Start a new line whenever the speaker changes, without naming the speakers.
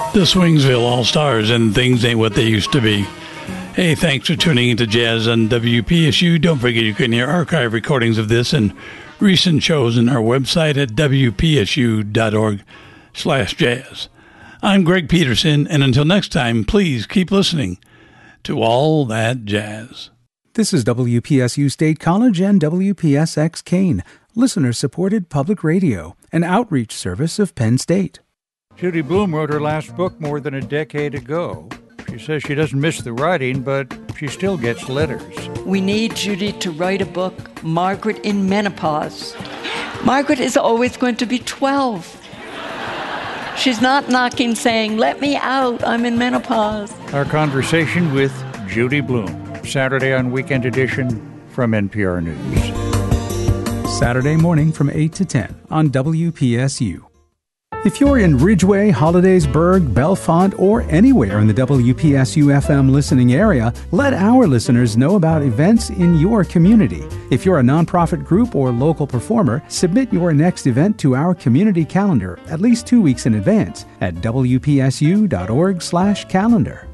The Swingsville All-Stars and things ain't what they used to be. Hey, thanks for tuning into Jazz on WPSU. Don't forget you can hear archive recordings of this and recent shows on our website at wpsu.org/jazz. I'm Greg Peterson, and until next time, please keep listening to All That Jazz.
This is WPSU State College and WPSX Kane, listener-supported public radio, an outreach service of Penn State.
Judy Blume wrote her last book more than a decade ago. She says she doesn't miss the writing, but she still gets letters.
We need Judy to write a book, Margaret in Menopause. Margaret is always going to be 12. She's not knocking saying, let me out, I'm in menopause.
Our conversation with Judy Blume, Saturday on Weekend Edition from NPR News.
Saturday morning from 8 to 10 on WPSU. If you're in Ridgeway, Hollidaysburg, Bellefonte, or anywhere in the WPSU-FM listening area, let our listeners know about events in your community. If you're a nonprofit group or local performer, submit your next event to our community calendar at least 2 weeks in advance at WPSU.org/calendar.